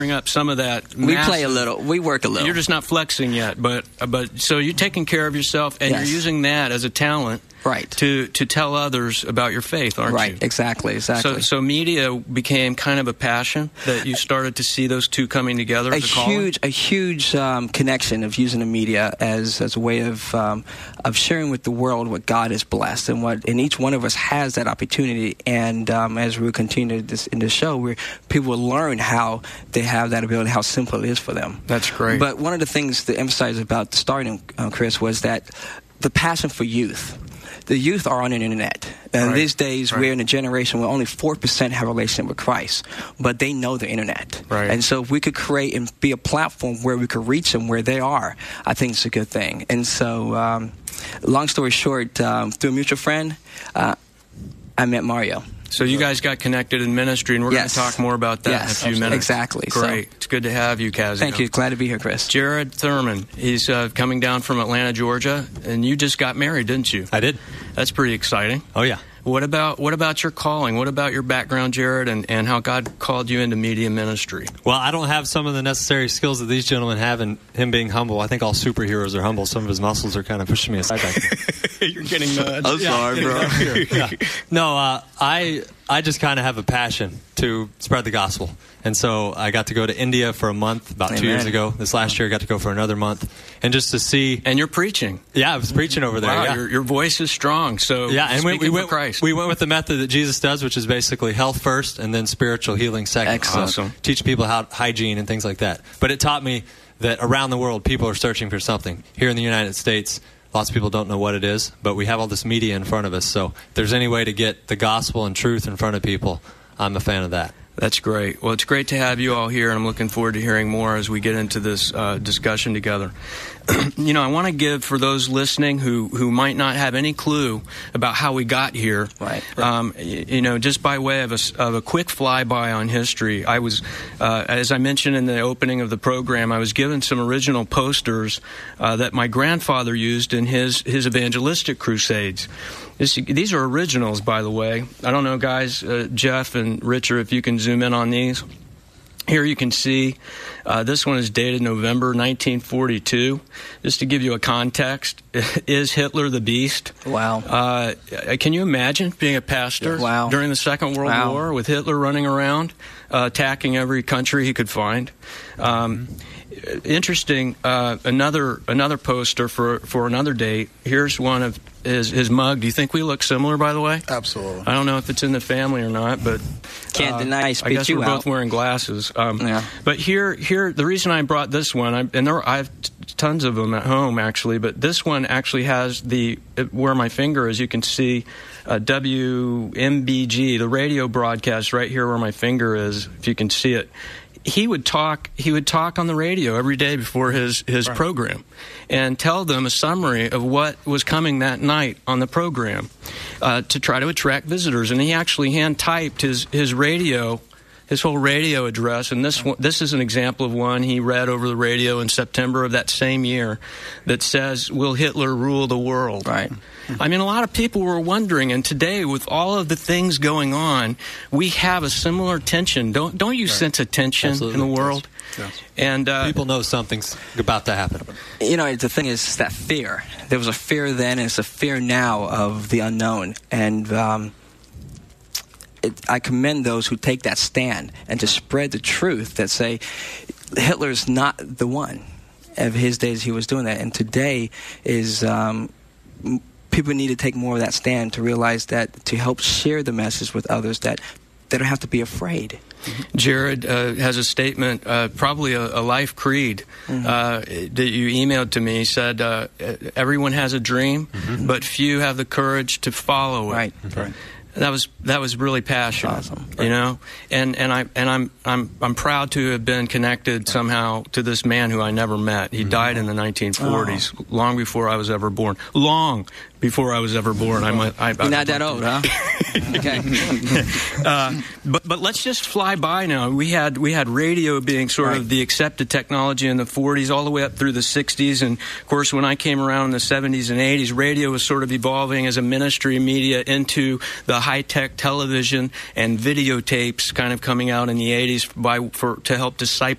up some of that. We play a little. We work a little. You're just not flexing yet, but so you're taking care of yourself, and you're using that as a talent, right? To tell others about your faith, aren't you? Right. Exactly. So media became kind of a passion that you started to see those two coming together. A huge connection of using the media as a way of sharing with the world what God has blessed, and each one of us has that opportunity. And as we continue in this show, where people will learn how they have that ability, how simple it is for them. That's great. But one of the things to emphasize about starting, Chris, was that the passion for youth. The youth are on the internet. And these days, we're in a generation where only 4% have a relationship with Christ, but they know the internet. Right. And so if we could create and be a platform where we could reach them where they are, I think it's a good thing. And so, long story short, through a mutual friend, I met Mario. So you guys got connected in ministry, and we're going to talk more about that in a few minutes. Exactly. Great. It's good to have you, Kazio. Thank you. Glad to be here, Chris. Jared Thurman. He's coming down from Atlanta, Georgia, and you just got married, didn't you? I did. That's pretty exciting. Oh, yeah. What about your calling? What about your background, Jared, and how God called you into media ministry? Well, I don't have some of the necessary skills that these gentlemen have, and him being humble. I think all superheroes are humble. Some of his muscles are kind of pushing me aside back there. You're getting nudged. I'm sorry, bro. Yeah. No, I just kind of have a passion to spread the gospel. And so I got to go to India for a month about 2 years ago. This last year I got to go for another month. And just to see... And you're preaching. Yeah, I was preaching over there. Wow, yeah. Your voice is strong. So yeah, and we went, for Christ. We went with the method that Jesus does, which is basically health first and then spiritual healing second. Excellent. Awesome. Teach people how hygiene and things like that. But it taught me that around the world people are searching for something. Here in the United States, lots of people don't know what it is, but we have all this media in front of us. So if there's any way to get the gospel and truth in front of people, I'm a fan of that. That's great. Well, it's great to have you all here, and I'm looking forward to hearing more as we get into this discussion together. I want to give, for those listening who might not have any clue about how we got here, just by way of a quick flyby on history, I was, as I mentioned in the opening of the program, I was given some original posters that my grandfather used in his evangelistic crusades. These are originals, by the way. I don't know, guys, Jeff and Richard, if you can zoom in on these. Here you can see this one is dated November 1942. Just to give you a context, is Hitler the beast? Wow. Can you imagine being a pastor during the Second World War with Hitler running around, attacking every country he could find? Interesting. Another poster for another date. Here's one of his mug. Do you think we look similar, by the way? Absolutely. I don't know if it's in the family or not, but can't deny. I guess we're both wearing glasses. But here, the reason I brought this one, I have tons of them at home actually, but this one actually has where my finger is. You can see WMBG, the radio broadcast, right here where my finger is. If you can see it. He would talk on the radio every day before his program and tell them a summary of what was coming that night on the program to try to attract visitors. And he actually hand-typed his whole radio address. And this is an example of one he read over the radio in September of that same year that says, "Will Hitler rule the world?" Right. I mean, a lot of people were wondering, and today, with all of the things going on, we have a similar tension. Don't you sense a tension in the world? Yes. And people know something's about to happen. The thing is that fear. There was a fear then, and it's a fear now of the unknown. And I commend those who take that stand and to spread the truth that say Hitler's not the one. Of his days, he was doing that, and today is. People need to take more of that stand to realize that to help share the message with others that they don't have to be afraid. Jared has a statement, probably a life creed, that you emailed to me. He said, everyone has a dream, but few have the courage to follow it. Right. That was really passionate, awesome. And I'm proud to have been connected somehow to this man who I never met. He died in the 1940s, long before I was ever born. Long before I was ever born. You're not that old, huh? Okay. But let's just fly by now. We had radio being sort of the accepted technology in the 40s all the way up through the 60s. And, of course, when I came around in the 70s and 80s, radio was sort of evolving as a ministry media into the high-tech television and videotapes kind of coming out in the 80s to help disciple